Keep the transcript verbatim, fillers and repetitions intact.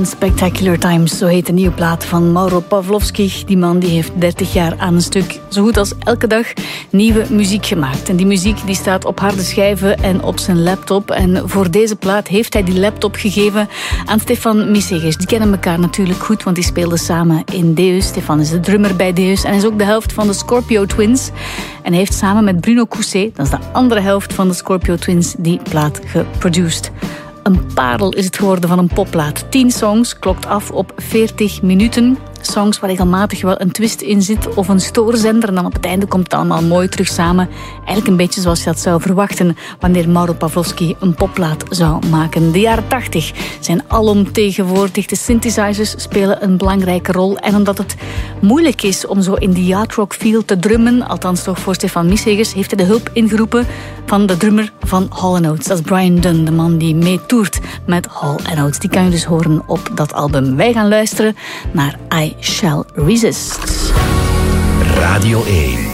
In Spectacular Times, zo heet de nieuwe plaat van Mauro Pavlovsky. Die man die heeft dertig jaar aan een stuk, zo goed als elke dag, nieuwe muziek gemaakt. En die muziek die staat op harde schijven en op zijn laptop. En voor deze plaat heeft hij die laptop gegeven aan Stefan Misseges. Die kennen elkaar natuurlijk goed, want die speelden samen in Deus. Stefan is de drummer bij Deus en is ook de helft van de Scorpio Twins. En hij heeft samen met Bruno Cousset, dat is de andere helft van de Scorpio Twins, die plaat geproduced. Een parel is het geworden van een popplaat. Tien songs, klokt af op veertig minuten. Songs waar regelmatig wel een twist in zit of een stoorzender. En dan op het einde komt het allemaal mooi terug samen. Eigenlijk een beetje zoals je dat zou verwachten wanneer Mauro Pavlovsky een popplaat zou maken. De jaren tachtig zijn alomtegenwoordig. De synthesizers spelen een belangrijke rol. En omdat het moeilijk is om zo in die yacht rock feel te drummen, althans toch voor Stefan Misseges, heeft hij de hulp ingeroepen van de drummer van Hall and Oates. Dat is Brian Dunn, de man die meetoert met Hall and Oates. Die kan je dus horen op dat album. Wij gaan luisteren naar I Shall Resist. Radio één.